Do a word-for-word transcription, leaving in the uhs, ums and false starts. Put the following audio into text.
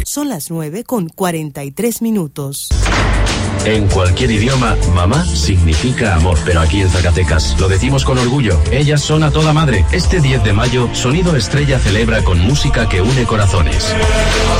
Son las nueve con cuarenta y tres minutos. En cualquier idioma, mamá significa amor, pero aquí en Zacatecas lo decimos con orgullo. Ellas son a toda madre. Este diez de mayo, Sonido Estrella celebra con música que une corazones.